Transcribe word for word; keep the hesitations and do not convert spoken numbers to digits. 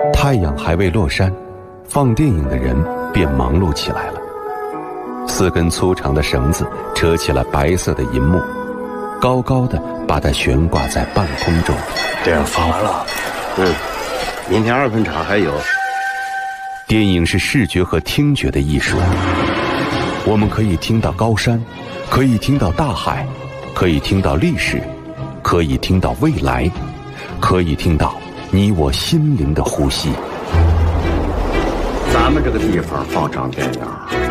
太阳还未落山，放电影的人便忙碌起来了。四根粗长的绳子扯起了白色的银幕，高高的把它悬挂在半空中。 电影放完了，嗯，明天二分场还有。 电影是视觉和听觉的艺术，我们可以听到高山，可以听到大海，可以听到历史，可以听到未来，可以听到你我心灵的呼吸。 咱们这个地方放场电影